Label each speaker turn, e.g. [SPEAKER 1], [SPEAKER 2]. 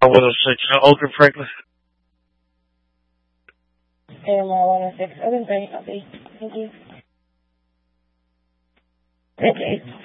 [SPEAKER 1] 106, Oakland, Franklin.
[SPEAKER 2] AMR 106, Oakland, copy. Thank you. Okay.